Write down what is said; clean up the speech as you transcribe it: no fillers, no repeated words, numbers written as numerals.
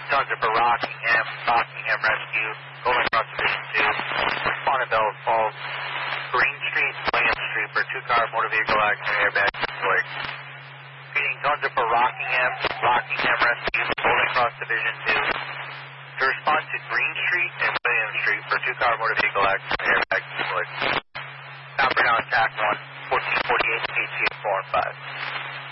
Tons for Rockingham, Rockingham Rescue, Golden Cross Division 2, respond to Bell Falls, Green Street, William Street for 2-car motor vehicle accident airbag deployed. Repeating, tons for Rockingham, Rockingham Rescue, Golden Cross Division 2, to respond to Green Street and William Street for 2-car motor vehicle accident airbag deployed. Now for now, attack 1, 1448, 8 4 and 5.